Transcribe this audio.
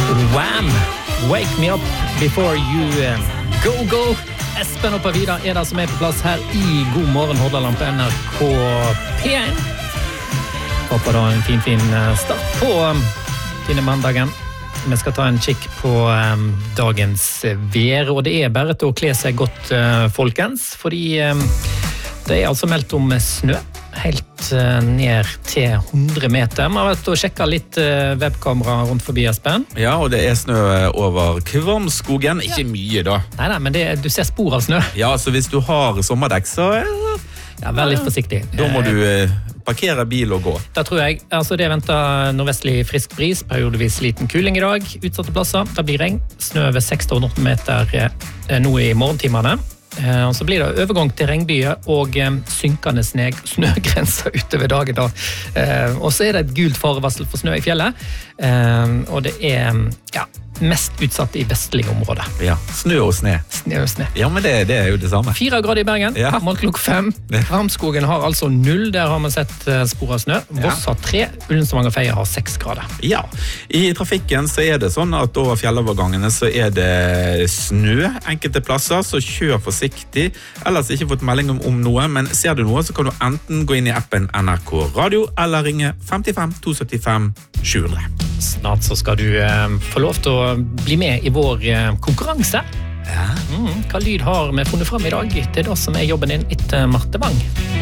Wham! Wake me up before you go. Espen og Pavida det som på plass her i God morgen Hordaland på NRK P1. Håper da en fin start på denne mandagen. Vi skal ta en kikk på dagens vær, og det bare til å kle seg godt, folkens, fordi det altså meldt om snø helt ned til 100 meter. Vi har vært og sjekket litt webkamera rundt forbi Espen. Ja, og det snø over Kvamskogen. Ikke mye da. Nei, men du ser spor av snø. Ja, så hvis du har sommerdekk, så ja, vær litt forsiktig. Da må du parkere bil og gå. Da tror jeg, altså det ventet nordvestlig frisk bris, periodevis liten kuling i dag, utsatte plasser, det blir regn, snø over 600 meter nå i morgentimene. Og så blir det overgang til regnbyet og synkende snøgrenser utover dagen da. Og så det et gult farevarsel for snø i fjellet, og det mest utsatt i vestlige områder. Ja, snø og sne. Snø og sne. Ja, men det jo det samme. 4 grader i Bergen, ja. Målt klokka 5. Kvamskogen har altså 0, der har man sett spor av snø. Voss har 3, Ullensvang og Feier har 6 grader. Ja, i trafikken så det sånn at over fjellovergangene så det snø enkelte plasser, så kjør forsiktig. Ellers ikke fått melding om noe, men ser du noe så kan du enten gå inn i appen NRK Radio eller ringe 55 275 700. Snart så skal du få lov til å bli med i vår konkurranse. Ja. Hva lyd har vi funnet frem i dag? Det det som jobben din etter Marte Wang.